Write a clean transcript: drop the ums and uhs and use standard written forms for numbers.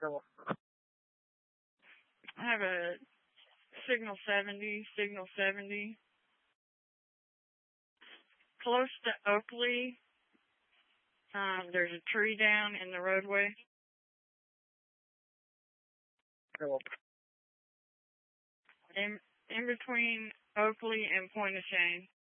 I have a signal 70, signal 70. Close to Oakley, there's a tree down in the roadway. In between Oakley and Point of Shane.